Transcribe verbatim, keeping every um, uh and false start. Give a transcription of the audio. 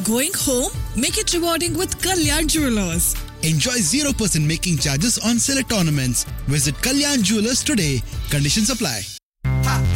Going home? Make it rewarding with Kalyan Jewelers. Enjoy zero percent making charges on select ornaments. Visit Kalyan Jewelers today. Conditions apply.